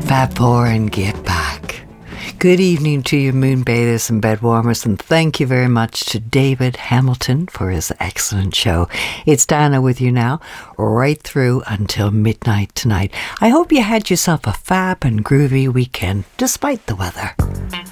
Fab Four and Get Back. Good evening to you moon bathers and bed warmers, and thank you very much to David Hamilton for his excellent show. It's Dana with you now, right through until midnight tonight. I hope you had yourself a fab and groovy weekend, despite the weather.